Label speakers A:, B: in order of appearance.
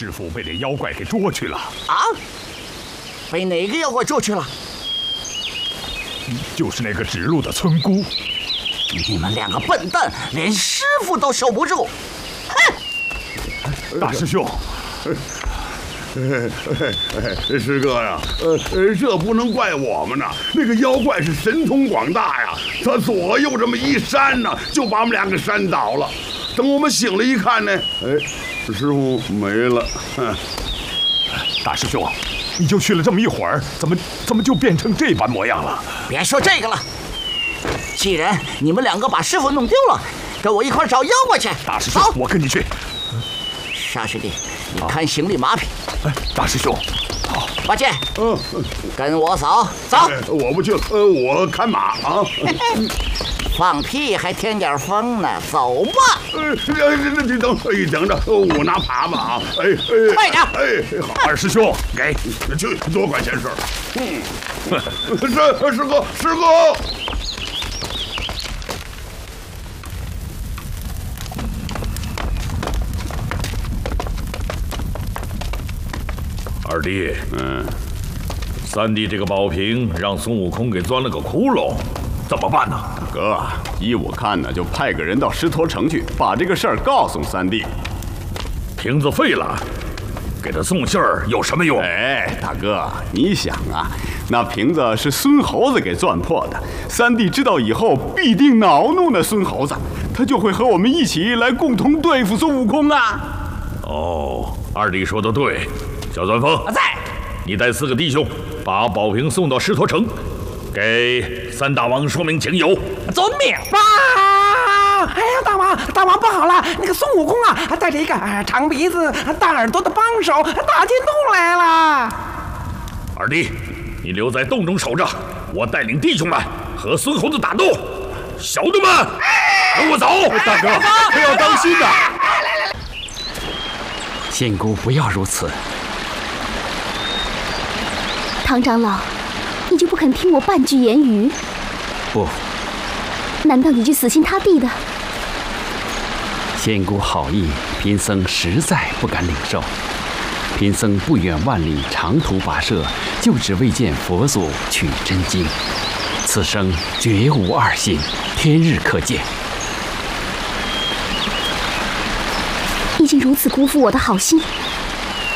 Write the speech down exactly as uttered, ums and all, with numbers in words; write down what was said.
A: 师傅被这妖怪给捉去了。
B: 啊？被哪个妖怪捉去了？
A: 就是那个指路的村姑。
B: 你们两个笨蛋，连师傅都守不住！哼！
A: 大师兄。
C: 师哥呀，呃，这不能怪我们呐。那个妖怪是神通广大呀，他左右这么一扇呢，就把我们俩给扇倒了。等我们醒了一看呢，哎，师傅没了。哼！
A: 大师兄，你就去了这么一会儿，怎么怎么就变成这般模样了？
B: 别说这个了，既然你们两个把师傅弄丢了，跟我一块找妖怪去。
A: 大师兄，我跟你去。
B: 沙师弟，你看行李马匹。
A: 哎，大师兄，好。
B: 八戒，
C: 嗯，
B: 跟我走走。
C: 哎、我不去了，呃，我看马啊。
B: 放屁还添点风呢，走吧。
C: 呃，这这等，哎，等着，我拿耙子啊。哎哎，
B: 快点！
C: 哎，好，
A: 二师兄，给，
C: 去，多管闲事。嗯，师师哥，师哥。
D: 二弟，嗯，三弟这个宝瓶让孙悟空给钻了个窟窿，怎么办呢？
E: 哥，依我看呢，就派个人到狮驼城去，把这个事儿告诉三弟。
D: 瓶子废了，给他送信儿有什么用？
E: 哎，大哥，你想啊，那瓶子是孙猴子给钻破的，三弟知道以后必定恼怒那孙猴子，他就会和我们一起来共同对付孙悟空啊。
D: 哦，二弟说的对。小钻风
B: 在，
D: 你带四个弟兄把宝瓶送到狮驼城，给三大王说明情由。
B: 遵命。
F: 啊！哎呀，大王，大王不好了！那个孙悟空啊，带着一个长鼻子、大耳朵的帮手打进洞来了。
D: 二弟，你留在洞中守着，我带领弟兄们和孙猴子打斗。小的们，跟我走！
A: 大哥，可要当心呐！
G: 仙姑，不要如此。
H: 唐长老，你就不肯听我半句言语？
G: 不。
H: 难道你就死心塌地的？
G: 仙姑好意，贫僧实在不敢领受。贫僧不远万里长途跋涉，就只为见佛祖取真经。此生绝无二心，天日可见。
H: 已经如此辜负我的好心，